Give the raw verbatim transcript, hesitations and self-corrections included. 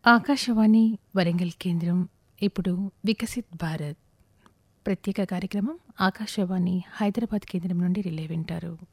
ఆకాశవాణి వరంగల్ కేంద్రం ఇప్పుడు వికసిత్ భారత్ ప్రత్యేక కార్యక్రమం ఆకాశవాణి హైదరాబాద్ కేంద్రం నుండి రిలే వింటారు.